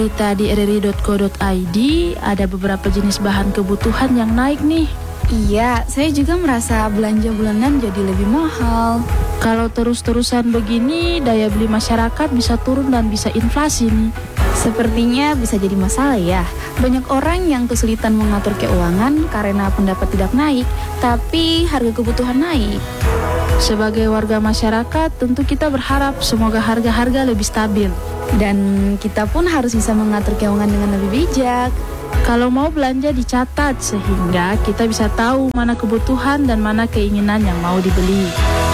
Berita di rri.co.id, ada beberapa jenis bahan kebutuhan yang naik nih. Iya, saya juga merasa belanja bulanan jadi lebih mahal. Kalau terus-terusan begini, daya beli masyarakat bisa turun dan bisa inflasi nih. Sepertinya bisa jadi masalah ya. Banyak orang yang kesulitan mengatur keuangan karena pendapat tidak naik, tapi harga kebutuhan naik. Sebagai warga masyarakat, tentu kita berharap semoga harga-harga lebih stabil. Dan kita pun harus bisa mengatur keuangan dengan lebih bijak. Kalau mau belanja dicatat sehingga kita bisa tahu mana kebutuhan dan mana keinginan yang mau dibeli.